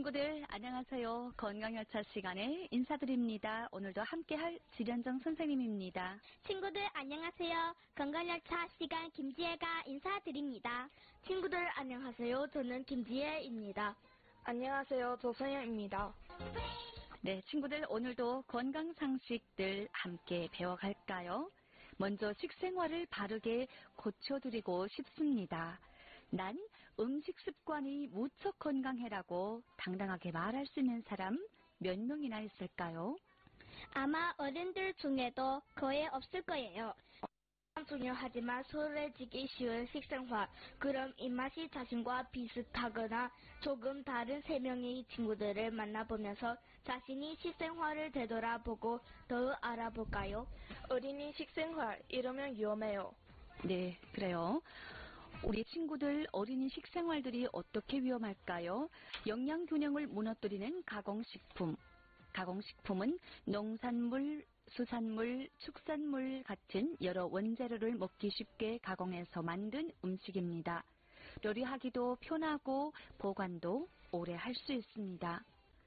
친구들 안녕하세요. 건강열차 시간에 인사드립니다. 오늘도 함께할 지련정 선생님입니다. 친구들 안녕하세요. 건강열차 시간 김지혜가 인사드립니다. 친구들 안녕하세요. 저는 김지혜입니다. 안녕하세요. 조선영입니다. 네, 친구들 오늘도 건강 상식들 함께 배워갈까요? 먼저 식생활을 바르게 고쳐드리고 싶습니다. 난 음식 습관이 무척 건강해라고 당당하게 말할 수 있는 사람 몇 명이나 있을까요? 아마 어른들 중에도 거의 없을 거예요. 중요하지만 소홀해지기 쉬운 식생활. 그럼 입맛이 자신과 비슷하거나 조금 다른 세 명의 친구들을 만나보면서 자신이 식생활을 되돌아보고 더 알아볼까요? 어린이 식생활, 이러면 위험해요. 네, 그래요. 우리 친구들 어린이 식생활들이 어떻게 위험할까요? 영양 균형을 무너뜨리는 가공식품. 가공식품은 농산물, 수산물, 축산물 같은 여러 원재료를 먹기 쉽게 가공해서 만든 음식입니다. 요리하기도 편하고 보관도 오래 할 수 있습니다.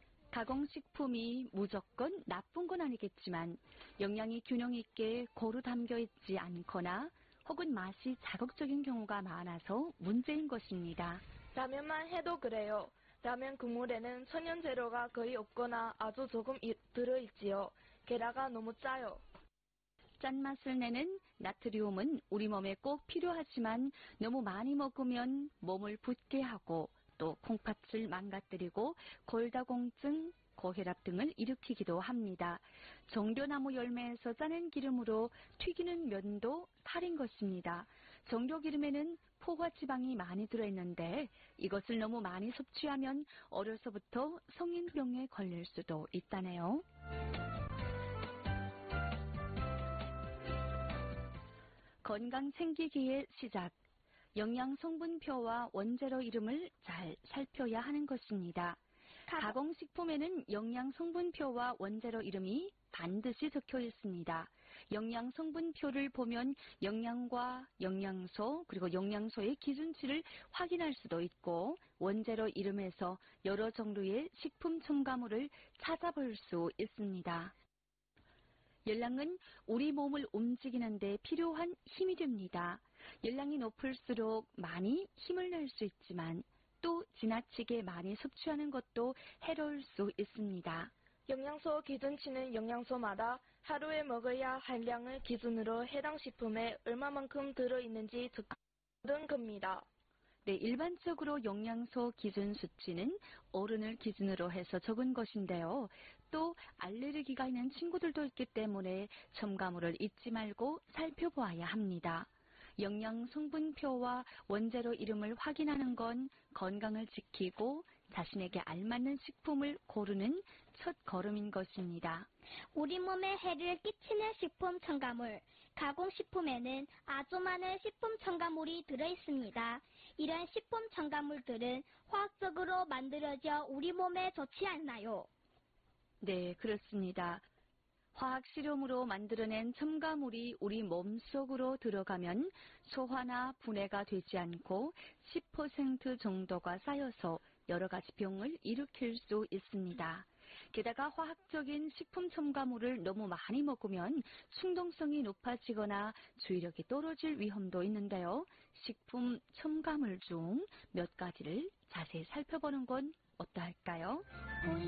가공식품이 무조건 나쁜 건 아니겠지만 영양이 균형 있게 고루 담겨 있지 않거나 혹은 맛이 자극적인 경우가 많아서 문제인 것입니다. 라면만 해도 그래요. 라면 국물에는 천연 재료가 거의 없거나 아주 조금 들어있지요. 게다가 너무 짜요. 짠맛을 내는 나트륨은 우리 몸에 꼭 필요하지만 너무 많이 먹으면 몸을 붓게 하고 또 콩팥을 망가뜨리고 골다공증, 고혈압 등을 일으키기도 합니다. 정료나무 열매에서 짜낸 기름으로 튀기는 면도 탈인 것입니다. 정료기름에는 포화지방이 많이 들어있는데 이것을 너무 많이 섭취하면 어려서부터 성인병에 걸릴 수도 있다네요. 건강 챙기기의 시작. 영양 성분표와 원재료 이름을 잘 살펴야 하는 것입니다. 가공식품에는 영양 성분표와 원재료 이름이 반드시 적혀 있습니다. 영양 성분표를 보면 영양과 영양소 그리고 영양소의 기준치를 확인할 수도 있고 원재료 이름에서 여러 종류의 식품 첨가물을 찾아볼 수 있습니다. 열량은 우리 몸을 움직이는 데 필요한 힘이 됩니다. 열량이 높을수록 많이 힘을 낼 수 있지만 또 지나치게 많이 섭취하는 것도 해로울 수 있습니다. 영양소 기준치는 영양소마다 하루에 먹어야 할 양을 기준으로 해당 식품에 얼마만큼 들어있는지 적는 겁니다. 네, 일반적으로 영양소 기준 수치는 어른을 기준으로 해서 적은 것인데요. 또 알레르기가 있는 친구들도 있기 때문에 첨가물을 잊지 말고 살펴보아야 합니다. 영양 성분표와 원재료 이름을 확인하는 건 건강을 지키고 자신에게 알맞는 식품을 고르는 첫 걸음인 것입니다. 우리 몸에 해를 끼치는 식품 첨가물, 가공식품에는 아주 많은 식품 첨가물이 들어있습니다. 이런 식품 첨가물들은 화학적으로 만들어져 우리 몸에 좋지 않나요? 네, 그렇습니다. 화학 실험으로 만들어낸 첨가물이 우리 몸속으로 들어가면 소화나 분해가 되지 않고 10% 정도가 쌓여서 여러 가지 병을 일으킬 수 있습니다. 게다가 화학적인 식품 첨가물을 너무 많이 먹으면 충동성이 높아지거나 주의력이 떨어질 위험도 있는데요. 식품 첨가물 중 몇 가지를 자세히 살펴보는 건 어떠할까요?